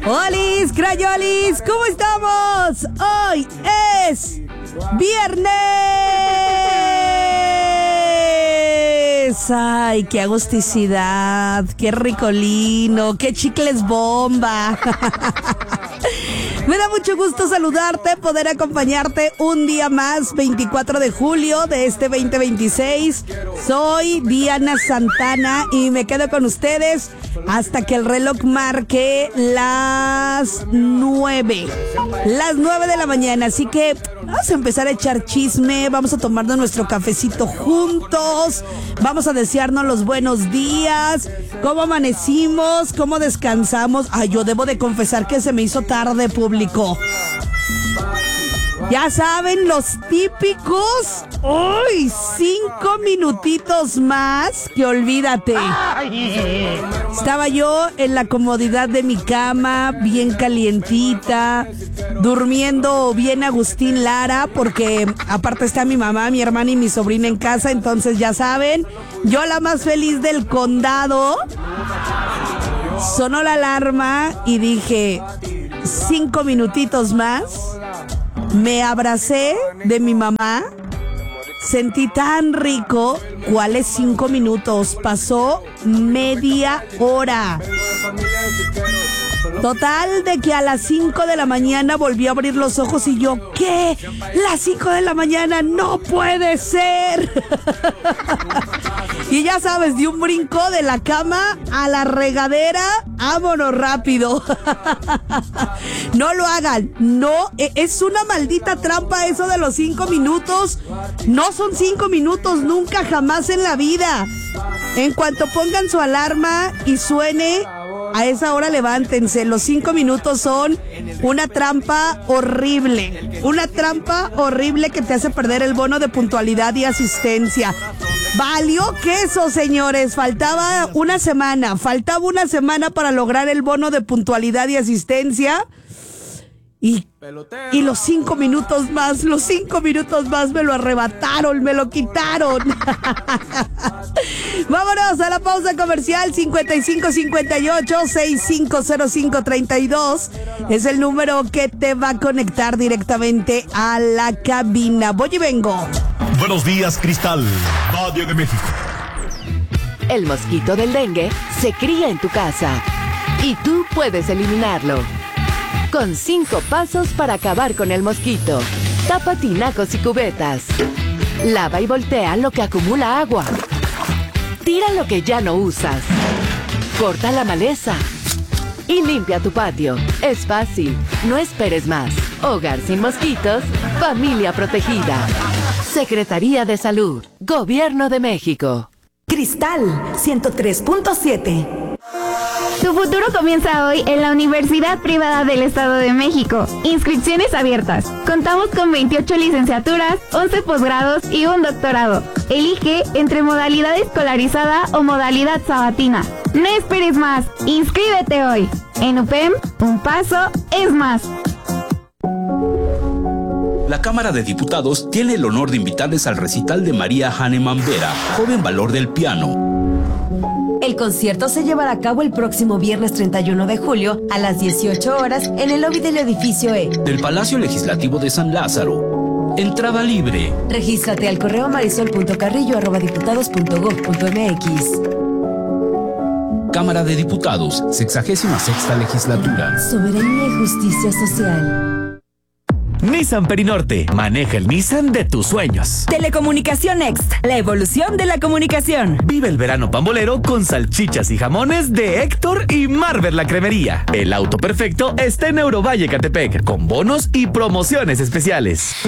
¡Olis, crayolis! ¿Cómo estamos? Hoy es viernes. ¡Ay, qué agusticidad! ¡Qué ricolino! ¡Qué chicles bomba! Me da mucho gusto saludarte, poder acompañarte un día más, 24 de julio de este 2026. Soy Diana Santana y me quedo con ustedes hasta que el reloj marque las 9 de la mañana. Así que vamos a empezar a echar chisme, vamos a tomarnos nuestro cafecito juntos, vamos a desearnos los buenos días, cómo amanecimos, cómo descansamos. Ay, yo debo de confesar que se me hizo tarde, público. Ya saben, los típicos. ¡Uy! 5 minutitos más que olvídate. Estaba yo en la comodidad de mi cama, bien calientita, durmiendo bien Agustín Lara, porque aparte está mi mamá, mi hermana y mi sobrina en casa. Entonces ya saben, yo la más feliz del condado. Sonó la alarma y dije, 5 minutitos más. Me abracé de mi mamá, sentí tan rico. ¿Cuáles 5 minutos? Pasó media hora. Total de que a las 5 de la mañana volví a abrir los ojos y yo, ¿qué? ¿Las 5 de la mañana? ¡No puede ser! Y ya sabes, de un brinco de la cama a la regadera, vámonos rápido. No lo hagan, no, es una maldita trampa eso de los 5 minutos. No son 5 minutos nunca, jamás en la vida. En cuanto pongan su alarma y suene, a esa hora levántense. Los 5 minutos son una trampa horrible. Una trampa horrible que te hace perder el bono de puntualidad y asistencia. Valió queso, señores. Faltaba una semana para lograr el bono de puntualidad y asistencia. Y los 5 minutos más me lo arrebataron, me lo quitaron. Vámonos a la pausa comercial. 5558-650532 es el número que te va a conectar directamente a la cabina. Voy y vengo. Buenos días, Cristal, Radio de México. El mosquito del dengue se cría en tu casa y tú puedes eliminarlo. Con 5 pasos para acabar con el mosquito. Tapa tinacos y cubetas. Lava y voltea lo que acumula agua. Tira lo que ya no usas. Corta la maleza. Y limpia tu patio. Es fácil. No esperes más. Hogar sin mosquitos. Familia protegida. Secretaría de Salud. Gobierno de México. Cristal 103.7. Tu futuro comienza hoy en la Universidad Privada del Estado de México. Inscripciones abiertas. Contamos con 28 licenciaturas, 11 posgrados y un doctorado. Elige entre modalidad escolarizada o modalidad sabatina. No esperes más. Inscríbete hoy. En UPEM, un paso es más. La Cámara de Diputados tiene el honor de invitarles al recital de María Hahnemann Vera, Joven Valor del Piano. El concierto se llevará a cabo el próximo viernes 31 de julio a las 18 horas en el lobby del edificio E del Palacio Legislativo de San Lázaro. Entrada libre. Regístrate al correo marisol.carrillo@diputados.gov.mx. Cámara de Diputados, 66ª Legislatura. Soberanía y justicia social. Nissan Perinorte. Maneja el Nissan de tus sueños. Telecomunicación Next. La evolución de la comunicación. Vive el verano pambolero con salchichas y jamones de Héctor y Marver la Cremería. El auto perfecto está en Eurovalle, Catepec, con bonos y promociones especiales.